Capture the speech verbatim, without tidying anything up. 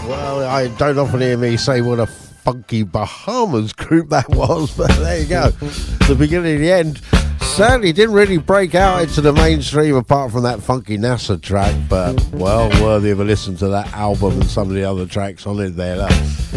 Well, I don't often hear me say what a funky Bahamas group that was, but there you go. The beginning and the end. Certainly didn't really break out into the mainstream apart from that funky NASA track, but well worthy of a listen to that album and some of the other tracks on it there. Look.